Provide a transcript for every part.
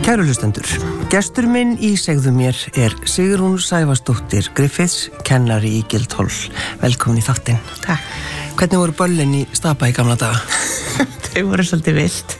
Kæru hlustendur, gestur minn í Segðu mér Sigrún Sævarsdóttir Griffiths, kennari í Guildhall. Velkomin í þáttinn. Takk. Hvernig voru böllin í Stapa í gamla daga? Þau voru svolítið vilt.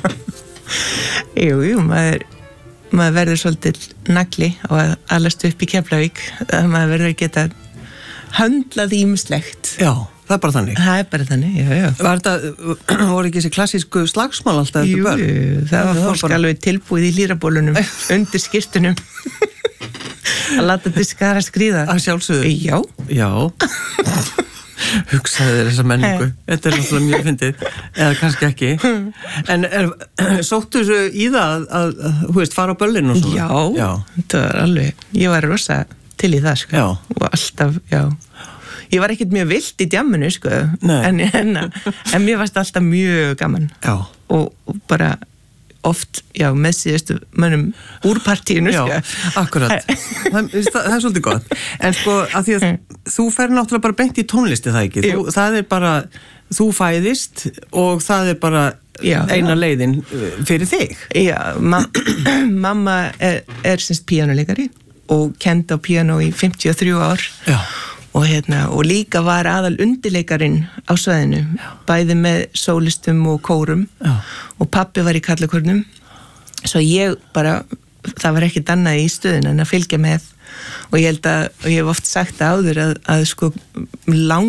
Jú, maður verður svolítið nagli á að alast upp í Keflavík. Maður verður að geta höndlað ýmislegt. Já, það bara þannig. Það bara þannig, já. Voru ekki þessi klassísku slagsmál alltaf eftir börn? Jú, það var fólk alveg tilbúið í lýrabólunum, undir skyrtunum. Að láta til skara skríða. Að sjálfsögðu? Já. Hugsaðu þér þessa menningu. Þetta náttúrulega mjög fyndið, eða kannski ekki. En sóttu í það að þú veist, fara á böllin og svona? Já, þetta var alveg, ég var rosa til í það, sko. Já. Og alltaf, já. Ég var ekkert mjög vilt í djamminu, sko. En mér varst alltaf mjög gaman. Já. Og bara oft, já, með síðustu mönnum úr partíinu, sko. Já, akkurat. Það er svolítið gott. En sko, að því að þú fer náttúrulega bara beint í tónlisti, það ekki? Það er bara, þú fæðist og það er bara eina leiðin fyrir þig. Já, mamma er semst píanóleikari og kenndi á píanó í 53 ár. Já. Og líka var aðal undirleikarinn á svæðinu, bæði með sólistum og kórum. Já. Og pabbi var í karlakornum, svo ég bara, það var ekkert annað í stöðun en að fylgja með. Og ég held að, og ég hef oft sagt áður að sko